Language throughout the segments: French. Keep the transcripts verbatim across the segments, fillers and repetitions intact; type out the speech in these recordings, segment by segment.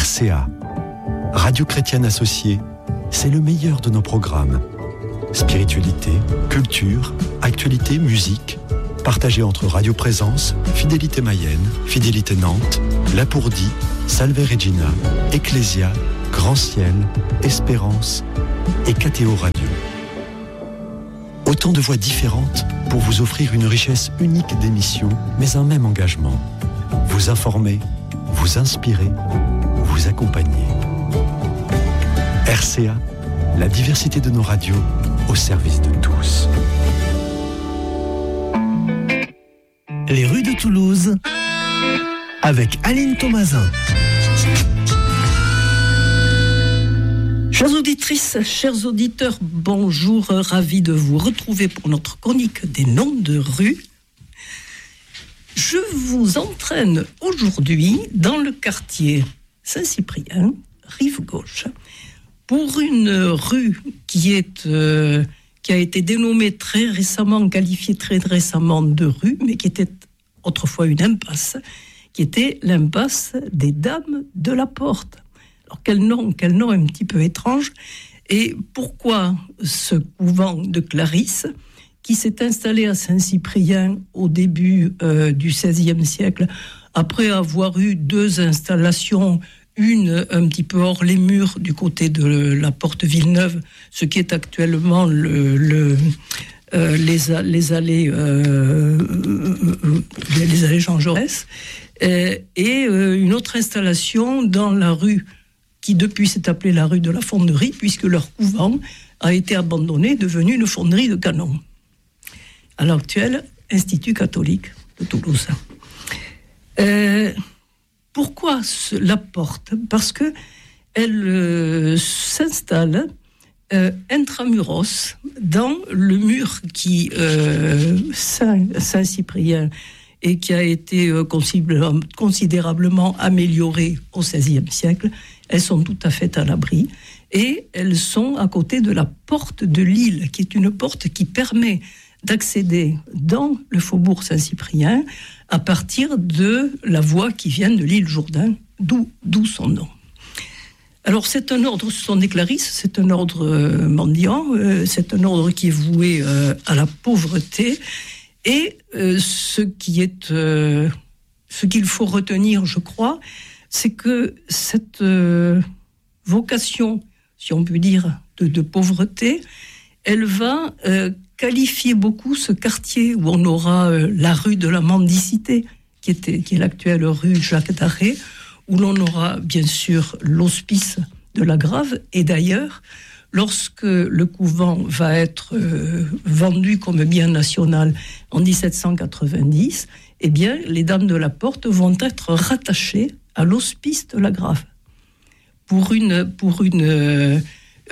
C A. Radio Chrétienne Associée, c'est le meilleur de nos programmes. Spiritualité, culture, actualité, musique, partagés entre Radio Présence, Fidélité Mayenne, Fidélité Nantes, Lapourdie, Salve Regina, Ecclésia, Grand Ciel, Espérance et K T O Radio. Autant de voix différentes pour vous offrir une richesse unique d'émissions, mais un même engagement. Vous informer, vous inspirer, vous accompagner. R C A, la diversité de nos radios au service de tous. Les rues de Toulouse, avec Aline Thomasin. Chères auditrices, chers auditeurs, bonjour, ravi de vous retrouver pour notre chronique des noms de rues. Je vous entraîne aujourd'hui dans le quartier Saint-Cyprien, rive gauche, pour une rue qui est euh, qui a été dénommée très récemment, qualifiée très récemment de rue, mais qui était autrefois une impasse, qui était l'impasse des Dames de la Porte. Alors quel nom, quel nom un petit peu étrange. Et pourquoi ce couvent de Clarisse, qui s'est installé à Saint-Cyprien au début euh, du seizième siècle, après avoir eu deux installations, une un petit peu hors les murs du côté de la porte Villeneuve, ce qui est actuellement le, le, euh, les, les, allées, euh, les allées Jean Jaurès, euh, et euh, une autre installation dans la rue qui depuis s'est appelée la rue de la Fonderie, puisque leur couvent a été abandonné, devenu une fonderie de canons. À l'heure actuelle, Institut catholique de Toulouse. Euh, pourquoi ce, la porte ? Parce que elle euh, s'installe euh, intramuros dans le mur qui euh, Saint, Saint-Cyprien et qui a été euh, considérablement, considérablement amélioré au seizième siècle. Elles sont tout à fait à l'abri et elles sont à côté de la porte de Lille, qui est une porte qui permet d'accéder dans le faubourg Saint-Cyprien à partir de la voie qui vient de l'île Jourdain, d'où, d'où son nom. Alors c'est un ordre, ce sont des Clarisses, c'est un ordre euh, mendiant, euh, c'est un ordre qui est voué euh, à la pauvreté, et euh, ce qui est, euh, ce qu'il faut retenir, je crois, c'est que cette euh, vocation, si on peut dire, de, de pauvreté, elle va euh, qualifier beaucoup ce quartier où on aura euh, la rue de la Mendicité, qui, était, qui est l'actuelle rue Jacques Darré, où l'on aura bien sûr l'hospice de la Grave. Et d'ailleurs, lorsque le couvent va être euh, vendu comme bien national en dix-sept cent quatre-vingt-dix, eh bien, les Dames de la Porte vont être rattachées à l'hospice de la Grave pour une, pour une, euh,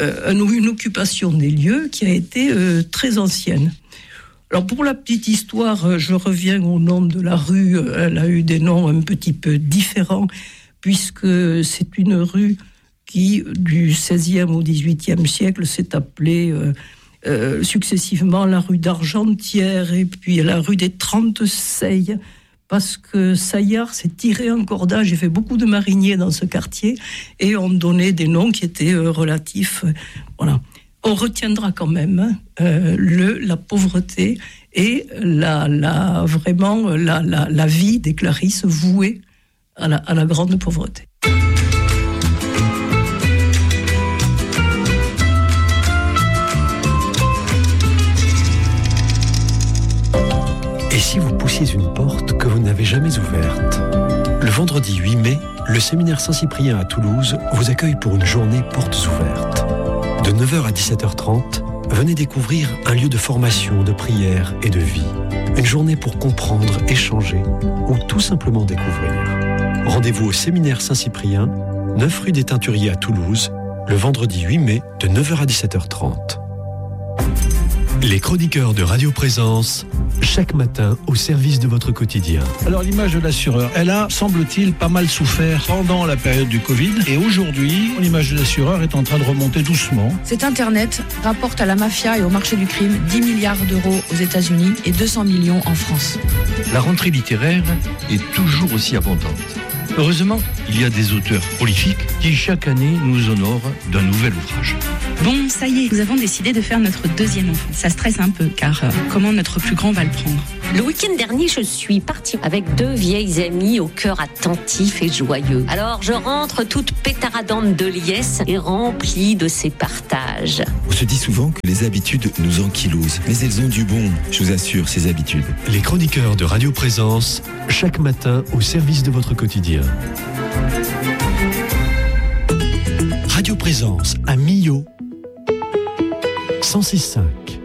une occupation des lieux qui a été euh, très ancienne. Alors pour la petite histoire, je reviens au nom de la rue. Elle a eu des noms un petit peu différents puisque c'est une rue qui, du seizième au dix-huitième siècle, s'est appelée euh, euh, successivement la rue d'Argentière et puis la rue des Trente-Seilles, parce que Saillard s'est tiré un cordage et fait beaucoup de mariniers dans ce quartier, et on donnait des noms qui étaient euh, relatifs. Euh, voilà. On retiendra quand même euh, le, la pauvreté et la, la, vraiment la, la, la vie des Clarisses vouée à la, à la grande pauvreté. Et si vous poussiez une porte que vous n'avez jamais ouverte ? Le vendredi huit mai, le séminaire Saint-Cyprien à Toulouse vous accueille pour une journée portes ouvertes. De neuf heures à dix-sept heures trente, venez découvrir un lieu de formation, de prière et de vie. Une journée pour comprendre, échanger ou tout simplement découvrir. Rendez-vous au séminaire Saint-Cyprien, neuf rue des Teinturiers à Toulouse, le vendredi huit mai de neuf heures à dix-sept heures trente. Les chroniqueurs de Radio Présence, chaque matin au service de votre quotidien. Alors l'image de l'assureur, elle a, semble-t-il, pas mal souffert pendant la période du Covid. Et aujourd'hui, l'image de l'assureur est en train de remonter doucement. Cet Internet rapporte à la mafia et au marché du crime dix milliards d'euros aux États-Unis et deux cents millions en France. La rentrée littéraire est toujours aussi abondante. Heureusement, il y a des auteurs prolifiques qui chaque année nous honorent d'un nouvel ouvrage. Bon, ça y est, nous avons décidé de faire notre deuxième enfant. Ça stresse un peu, car euh, comment notre plus grand va le prendre ? Le week-end dernier, je suis partie avec deux vieilles amies au cœur attentif et joyeux. Alors, je rentre toute pétaradante de liesse et remplie de ces partages. On se dit souvent que les habitudes nous ankylosent, mais elles ont du bon, je vous assure, ces habitudes. Les chroniqueurs de Radio Présence, chaque matin au service de votre quotidien. Radio Présence à Millau, cent six virgule cinq.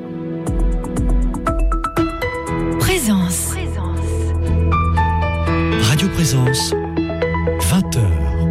Présence. Radio Présence, vingt heures.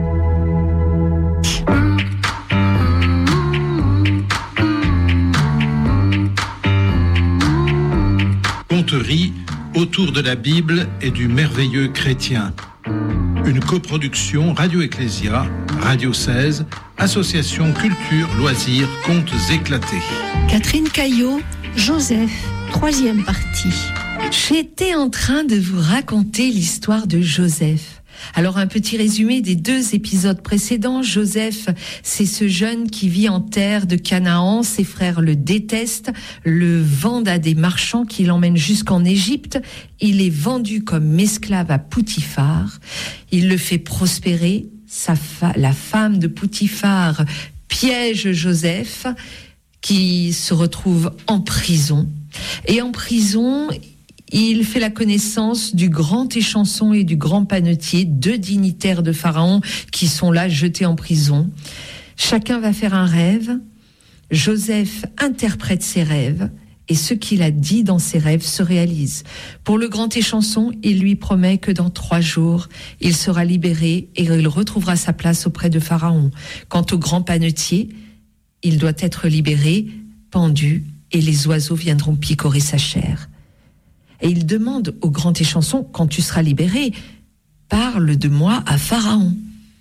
Conterie autour de la Bible et du merveilleux chrétien. Une coproduction Radio Ecclésia, Radio seize, Association Culture, Loisirs, Contes éclatés. Catherine Caillot, Joseph, troisième partie. J'étais en train de vous raconter l'histoire de Joseph. Alors un petit résumé des deux épisodes précédents. Joseph, c'est ce jeune qui vit en terre de Canaan. Ses frères le détestent, le vendent à des marchands qui l'emmènent jusqu'en Égypte. Il est vendu comme esclave à Poutifar. Il le fait prospérer. Sa fa- la femme de Poutifar piège Joseph, qui se retrouve en prison. Et en prison, il fait la connaissance du grand échanson et du grand panetier, deux dignitaires de Pharaon qui sont là jetés en prison. Chacun va faire un rêve. Joseph interprète ses rêves et ce qu'il a dit dans ses rêves se réalise. Pour le grand échanson, il lui promet que dans trois jours, il sera libéré et il retrouvera sa place auprès de Pharaon. Quant au grand panetier, il doit être libéré, pendu, et les oiseaux viendront picorer sa chair. Et il demande au grand échanson, quand tu seras libéré, parle de moi à Pharaon.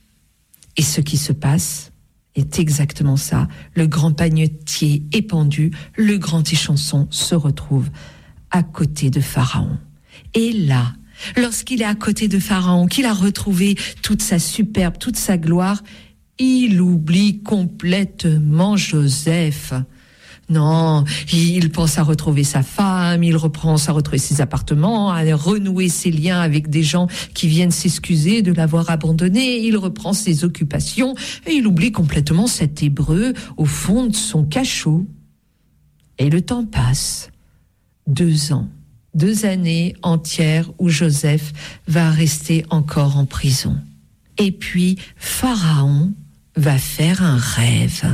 Et ce qui se passe est exactement ça. Le grand panetier est pendu, le grand échanson se retrouve à côté de Pharaon. Et là, lorsqu'il est à côté de Pharaon, qu'il a retrouvé toute sa superbe, toute sa gloire, il oublie complètement Joseph. Non, il pense à retrouver sa femme, il repense à retrouver ses appartements, à renouer ses liens avec des gens qui viennent s'excuser de l'avoir abandonné, il reprend ses occupations et il oublie complètement cet Hébreu au fond de son cachot. Et le temps passe. Deux ans, deux années entières où Joseph va rester encore en prison. Et puis, Pharaon va faire un rêve.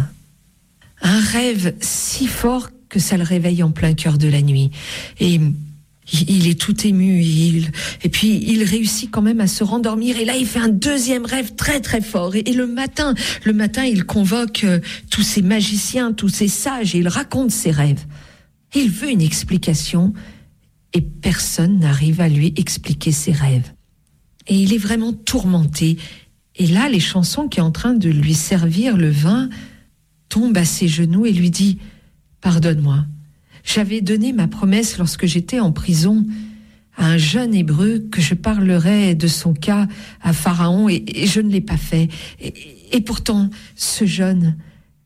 Un rêve si fort que ça le réveille en plein cœur de la nuit. Et il est tout ému. Il, et puis, il réussit quand même à se rendormir. Et là, il fait un deuxième rêve très, très fort. Et, et le matin, le matin, il convoque euh, tous ces magiciens, tous ces sages, et il raconte ses rêves. Il veut une explication, et personne n'arrive à lui expliquer ses rêves. Et il est vraiment tourmenté. Et là, les chansons qui est en train de lui servir le vin tombe à ses genoux et lui dit « Pardonne-moi, j'avais donné ma promesse lorsque j'étais en prison à un jeune Hébreu que je parlerais de son cas à Pharaon et, et je ne l'ai pas fait. Et, et pourtant, ce jeune,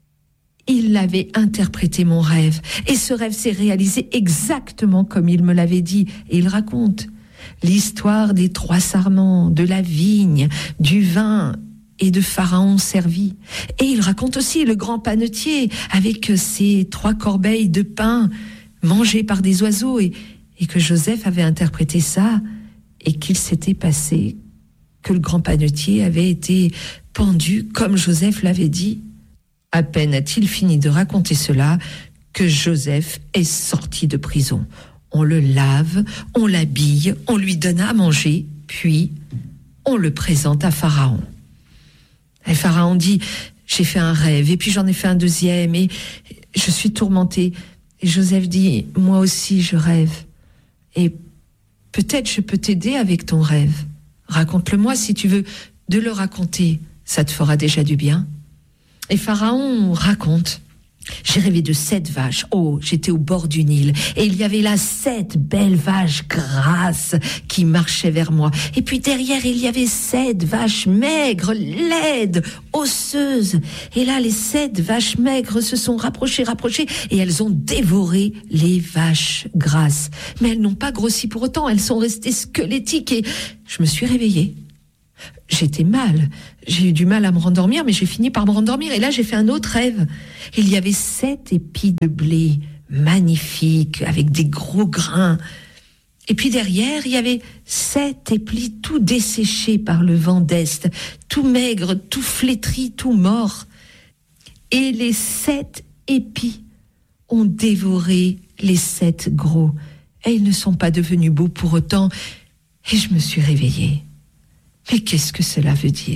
il avait interprété mon rêve et ce rêve s'est réalisé exactement comme il me l'avait dit. » Et il raconte l'histoire des trois sarments, de la vigne, du vin et de Pharaon servi. Et il raconte aussi le grand panetier avec ses trois corbeilles de pain mangées par des oiseaux et, et que Joseph avait interprété ça et qu'il s'était passé, que le grand panetier avait été pendu comme Joseph l'avait dit. À peine a-t-il fini de raconter cela que Joseph est sorti de prison. On le lave, on l'habille, on lui donne à manger, puis on le présente à Pharaon. Et Pharaon dit, j'ai fait un rêve, et puis j'en ai fait un deuxième, et je suis tourmenté. Et Joseph dit, moi aussi je rêve. Et peut-être je peux t'aider avec ton rêve. Raconte-le-moi si tu veux. De le raconter, ça te fera déjà du bien. Et Pharaon raconte. J'ai rêvé de sept vaches. Oh, j'étais au bord du Nil. Et il y avait là sept belles vaches grasses qui marchaient vers moi. Et puis derrière, il y avait sept vaches maigres, laides, osseuses. Et là, les sept vaches maigres se sont rapprochées, rapprochées. Et elles ont dévoré les vaches grasses. Mais elles n'ont pas grossi pour autant. Elles sont restées squelettiques. Et je me suis réveillée. J'étais mal. J'ai eu du mal à me rendormir, mais j'ai fini par me rendormir. Et là, j'ai fait un autre rêve. Il y avait sept épis de blé magnifiques, avec des gros grains. Et puis derrière, il y avait sept épis tout desséchés par le vent d'Est, tout maigres, tout flétris, tout morts. Et les sept épis ont dévoré les sept gros. Et ils ne sont pas devenus beaux pour autant. Et je me suis réveillée. Mais qu'est-ce que cela veut dire ?